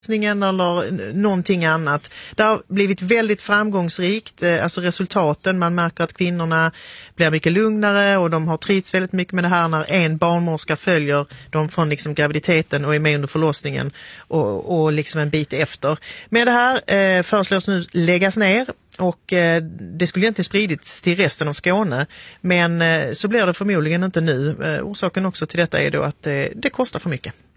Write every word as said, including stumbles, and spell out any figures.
eller någonting annat. Det har blivit väldigt framgångsrikt, alltså resultaten, man märker att kvinnorna blir mycket lugnare och de har trivts väldigt mycket med det här när en barnmorska följer dem från liksom graviditeten och är med under förlossningen och, och liksom en bit efter. Men det här eh, föreslås nu läggas ner och eh, det skulle egentligen spridits till resten av Skåne, men eh, så blir det förmodligen inte nu. Eh, orsaken också till detta är då att eh, det kostar för mycket.